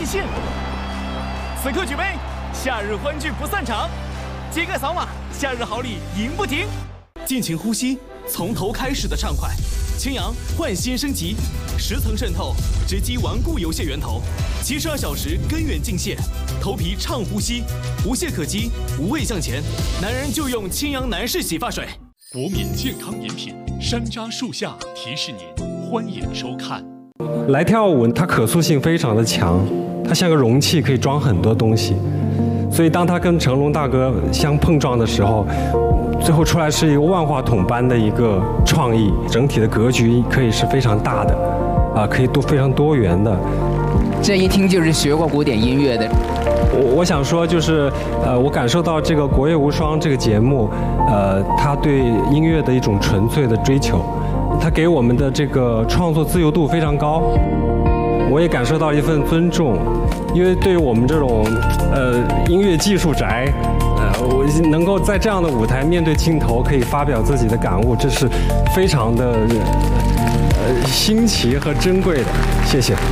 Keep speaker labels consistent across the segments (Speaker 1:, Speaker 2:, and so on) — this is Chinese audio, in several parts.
Speaker 1: 现。此刻举杯，夏日欢聚不散场。揭盖扫码，夏日好礼赢不停。尽情呼吸，从头开始的畅快。清扬焕新升级，10层渗透，直击顽固油屑源头，72小时根源净卸，头皮畅呼吸，无懈可击，无畏向前。男人就用清扬男士洗发水。
Speaker 2: 国民健康饮品山楂树下提示您，欢迎收看。
Speaker 3: 来跳舞，它可塑性非常的强，它像个容器，可以装很多东西。所以当它跟成龙大哥相碰撞的时候，最后出来是一个万花筒般的一个创意，整体的格局可以是非常大的，可以非常多元的。
Speaker 4: 这一听就是学过古典音乐的。
Speaker 3: 我想说就是，我感受到这个《国乐无双》这个节目，它对音乐的一种纯粹的追求，它给我们的这个创作自由度非常高。我也感受到一份尊重，因为对于我们这种音乐技术宅，我能够在这样的舞台面对镜头，可以发表自己的感悟，这是非常的新奇和珍贵的。谢谢。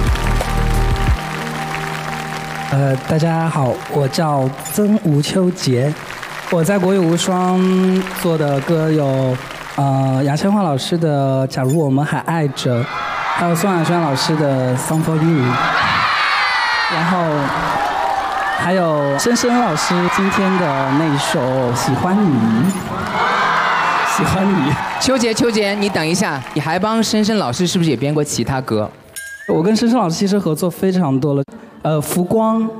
Speaker 5: 大家好，我叫曾吴秋杰，我在国乐无双做的歌有杨千嬅老师的《假如我们还爱着》，还有宋亚轩老师的《Song for You》，然后还有深深老师今天的那一首《喜欢你》，喜欢你。
Speaker 4: 秋杰，你等一下，你还帮深深老师是不是也编过其他歌？
Speaker 5: 我跟深深老师其实合作非常多了，浮光，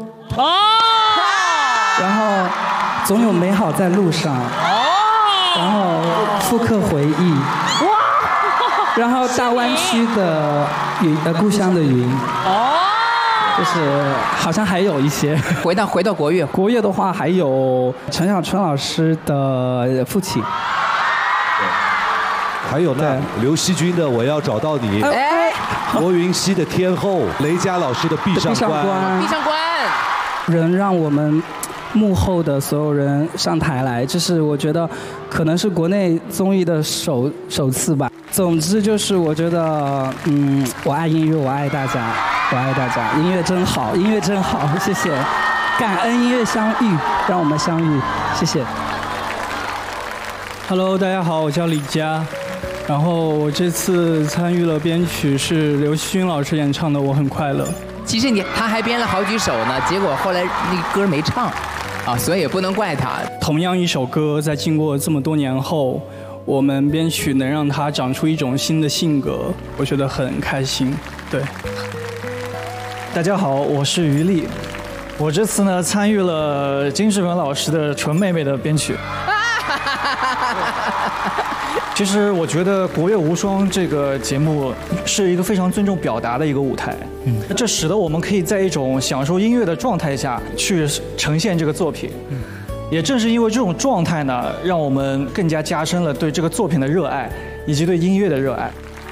Speaker 5: 然后总有美好在路上，然后复刻回忆，然后大湾区的云，故乡的云，就是好像还有一些。
Speaker 4: 回到国乐，
Speaker 5: 国乐的话还有陈小春老师的父亲，
Speaker 6: 还有那刘惜君的《我要找到你》，罗云熙的《天后》，雷佳老师的《闭上关》，
Speaker 5: 人让我们幕后的所有人上台来，这是我觉得可能是国内综艺的首次吧。总之就是我觉得，我爱音乐，我爱大家，我爱大家，音乐真好，音乐真好，谢谢，感恩音乐相遇，让我们相遇，谢谢。
Speaker 7: Hello， 大家好，我叫李佳。然后我这次参与了编曲，是刘惜君老师演唱的《我很快乐》。
Speaker 4: 其实他还编了好几首呢，结果后来那歌没唱，所以也不能怪他。
Speaker 7: 同样一首歌，在经过这么多年后，我们编曲能让它长出一种新的性格，我觉得很开心。对。大家好，我是于丽，我这次呢参与了金志文老师的《纯妹妹》的编曲。其实我觉得《国乐无双》这个节目是一个非常尊重表达的一个舞台，这使得我们可以在一种享受音乐的状态下去呈现这个作品。也正是因为这种状态呢，让我们更加加深了对这个作品的热爱，以及对音乐的热爱。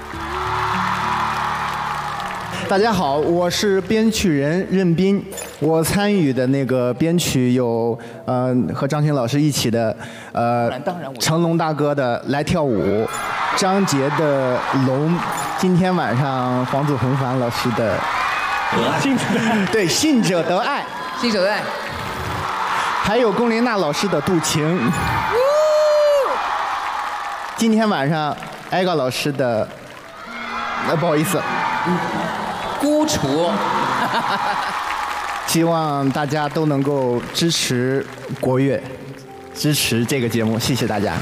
Speaker 8: 大家好，我是编曲人任斌，我参与的那个编曲有和张琴老师一起的成龙大哥的《来跳舞》，张杰的《龙》，今天晚上黄子弘凡老师的对信者得爱，
Speaker 4: 信者得爱，
Speaker 8: 还有龚琳娜老师的《渡情》，今天晚上艾高老师的不好意思。
Speaker 4: 孤雏，
Speaker 8: 希望大家都能够支持国乐，支持这个节目，谢谢大家。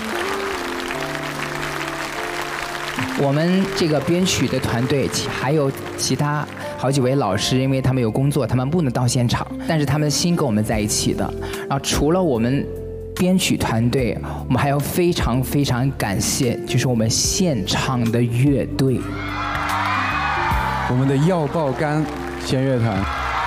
Speaker 4: 我们这个编曲的团队还有其他好几位老师，因为他们有工作，他们不能到现场，但是他们的心跟我们在一起的。然后除了我们编曲团队，我们还要非常非常感谢，就是我们现场的乐队。
Speaker 9: 我们的药爆肝弦乐团、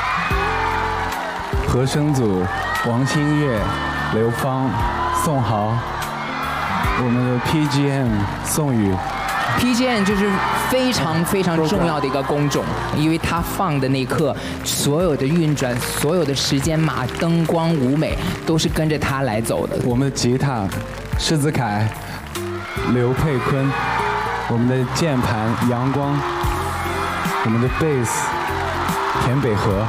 Speaker 9: 和声组王新月、刘芳、宋豪，我们的 PGM 宋宇。
Speaker 4: PGM 就是非常非常重要的一个工种，因为它放的那一刻，所有的运转、所有的时间码、灯光、舞美都是跟着它来走的。
Speaker 9: 我们的吉他施子凯、刘佩坤，我们的键盘阳光。我们的贝斯田北河。